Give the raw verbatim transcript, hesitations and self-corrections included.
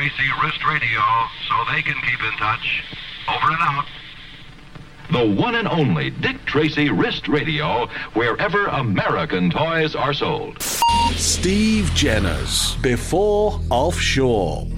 Tracy Wrist Radio so they can keep in touch. Over and out. The one and only Dick Tracy Wrist Radio, wherever American toys are sold. Steve Jenner's Before Offshore.